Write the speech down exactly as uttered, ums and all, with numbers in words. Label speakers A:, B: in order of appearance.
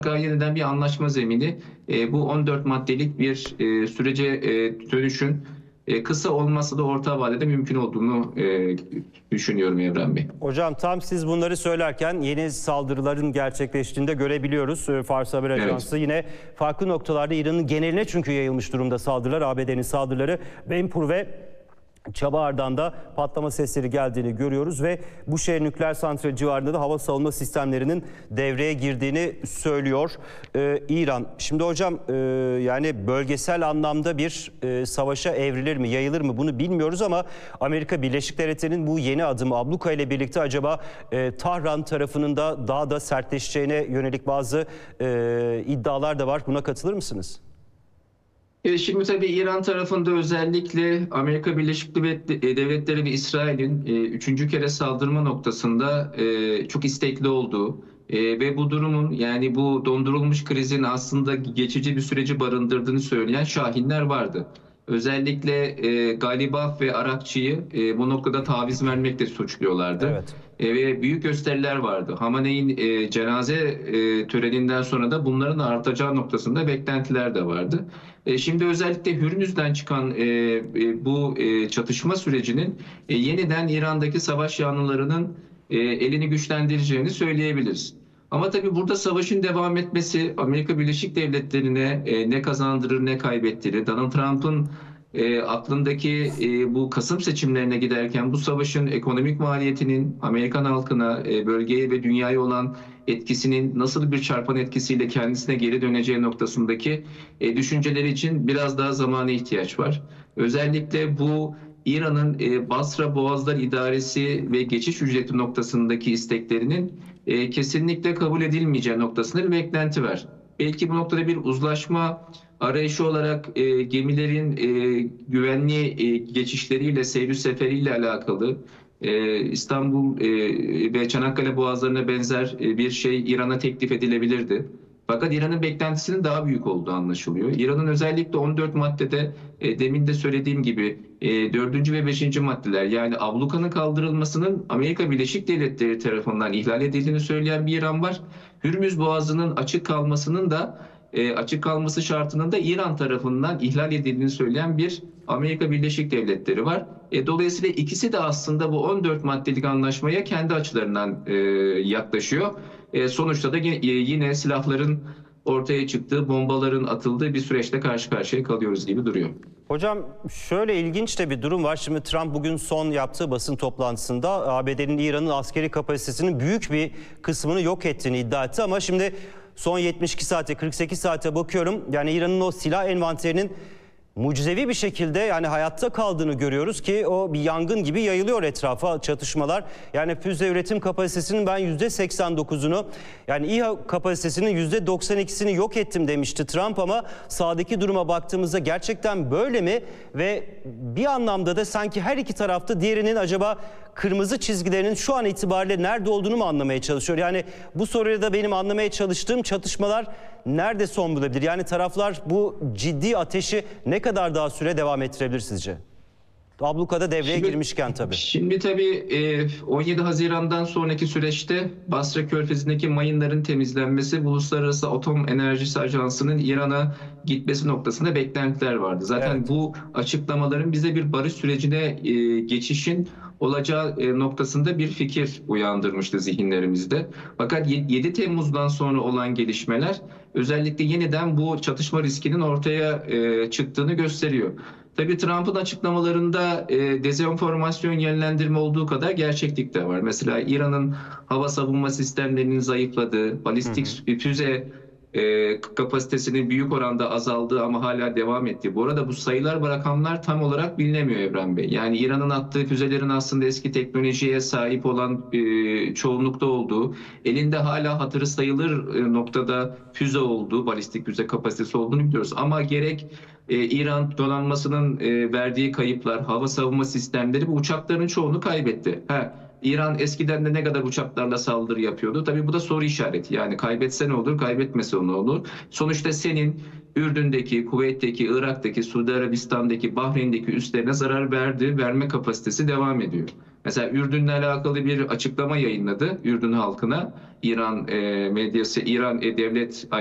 A: yeniden bir anlaşma zemini, e, bu on dört maddelik bir e, sürece e, dönüşün e, kısa olması da orta vadede mümkün olduğunu e, düşünüyorum Evren Bey.
B: Hocam tam siz bunları söylerken yeni saldırıların gerçekleştiğinde görebiliyoruz. Fars Haber Ajansı
A: Evet.
B: yine farklı noktalarda İran'ın geneline çünkü yayılmış durumda saldırılar. A B D'nin saldırıları Benpur ve Çabaar'dan da patlama sesleri geldiğini görüyoruz ve bu şehir nükleer santral civarında da hava savunma sistemlerinin devreye girdiğini söylüyor ee, İran. Şimdi hocam e, yani bölgesel anlamda bir e, savaşa evrilir mi, yayılır mı bunu bilmiyoruz ama Amerika Birleşik Devletleri'nin bu yeni adımı abluka ile birlikte acaba e, Tahran tarafının da daha da sertleşeceğine yönelik bazı e, iddialar da var. Buna katılır mısınız?
A: Şimdi tabii İran tarafında özellikle Amerika Birleşik Devletleri ve İsrail'in üçüncü kere saldırma noktasında çok istekli olduğu ve bu durumun, yani bu dondurulmuş krizin aslında geçici bir süreci barındırdığını söyleyen şahinler vardı. Özellikle e, Galibaf ve Arakçı'yı e, bu noktada taviz vermekle suçluyorlardı.
B: Evet.
A: E, ve büyük gösteriler vardı. Hamaney'in e, cenaze e, töreninden sonra da bunların artacağı noktasında beklentiler de vardı. E, şimdi özellikle Hürmüz'den çıkan e, e, bu e, çatışma sürecinin e, yeniden İran'daki savaş yanlılarının e, elini güçlendireceğini söyleyebiliriz. Ama tabii burada savaşın devam etmesi Amerika Birleşik Devletleri'ne e, ne kazandırır ne kaybettirir. Donald Trump'ın e, aklındaki e, bu Kasım seçimlerine giderken bu savaşın ekonomik maliyetinin Amerikan halkına, e, bölgeye ve dünyaya olan etkisinin nasıl bir çarpan etkisiyle kendisine geri döneceği noktasındaki e, düşünceleri için biraz daha zamana ihtiyaç var. Özellikle bu İran'ın e, Basra Boğazlar İdaresi ve geçiş ücreti noktasındaki isteklerinin e, kesinlikle kabul edilmeyeceği noktasında bir beklenti var. Belki bu noktada bir uzlaşma arayışı olarak e, gemilerin e, güvenli e, geçişleriyle, seyir seferiyle alakalı e, İstanbul e, ve Çanakkale boğazlarına benzer e, bir şey İran'a teklif edilebilirdi. Fakat İran'ın beklentisinin daha büyük olduğu anlaşılıyor. İran'ın özellikle on dört maddede e, demin de söylediğim gibi e, dördüncü ve beşinci maddeler, yani ablukanın kaldırılmasının Amerika Birleşik Devletleri tarafından ihlal edildiğini söyleyen bir İran var. Hürmüz Boğazı'nın açık kalmasının da e, açık kalması şartının da İran tarafından ihlal edildiğini söyleyen bir Amerika Birleşik Devletleri var. E, dolayısıyla ikisi de aslında bu on dört maddelik anlaşmaya kendi açılarından e, yaklaşıyor. E, sonuçta da yine, yine silahların ortaya çıktığı, bombaların atıldığı bir süreçte karşı karşıya kalıyoruz gibi duruyor.
B: Hocam şöyle ilginç de bir durum var. Şimdi Trump bugün son yaptığı basın toplantısında A B D'nin İran'ın askeri kapasitesinin büyük bir kısmını yok ettiğini iddia etti. Ama şimdi son yetmiş iki saate, kırk sekiz saate bakıyorum. Yani İran'ın o silah envanterinin mucizevi bir şekilde yani hayatta kaldığını görüyoruz ki o bir yangın gibi yayılıyor etrafa çatışmalar. Yani füze üretim kapasitesinin ben yüzde seksen dokuzunu yani İHA kapasitesinin yüzde doksan ikisini yok ettim demişti Trump ama sahadaki duruma baktığımızda gerçekten böyle mi? Ve bir anlamda da sanki her iki tarafta diğerinin acaba kırmızı çizgilerinin şu an itibariyle nerede olduğunu mu anlamaya çalışıyor? Yani bu soruya da benim anlamaya çalıştığım çatışmalar nerede son bulabilir? Yani taraflar bu ciddi ateşi ne kadar daha süre devam ettirebilir sizce? Ablukada devreye şimdi, girmişken tabii.
A: Şimdi tabii on yedi Haziran'dan sonraki süreçte Basra Körfezi'ndeki mayınların temizlenmesi, Uluslararası Atom Enerjisi Ajansı'nın İran'a gitmesi noktasında beklentiler vardı. Zaten evet, bu açıklamaların bize bir barış sürecine geçişin olacağı noktasında bir fikir uyandırmıştı zihinlerimizde. Fakat yedi Temmuz'dan sonra olan gelişmeler özellikle yeniden bu çatışma riskinin ortaya çıktığını gösteriyor. Tabii Trump'ın açıklamalarında e, dezenformasyon yönlendirme olduğu kadar gerçeklik de var. Mesela İran'ın hava savunma sistemlerinin zayıfladığı, balistik hı hı. füze e, kapasitesinin büyük oranda azaldığı ama hala devam ettiği. Bu arada bu sayılar ve rakamlar tam olarak bilinemiyor Evren Bey. Yani İran'ın attığı füzelerin aslında eski teknolojiye sahip olan e, çoğunlukta olduğu, elinde hala hatırı sayılır e, noktada füze olduğu, balistik füze kapasitesi olduğunu biliyoruz. Ama gerek Ee, İran donanmasının e, verdiği kayıplar, hava savunma sistemleri bu uçakların çoğunu kaybetti. Ha, İran eskiden de ne kadar uçaklarla saldırı yapıyordu? Tabii bu da soru işareti. Yani kaybetse ne olur, kaybetmese ne olur? Sonuçta senin Ürdün'deki, Kuveyt'teki, Irak'taki, Suudi Arabistan'daki, Bahreyn'deki üslerine zarar verdi, verme kapasitesi devam ediyor. Mesela Ürdün'le alakalı bir açıklama yayınladı Ürdün halkına. İran e, medyası, İran e, devlet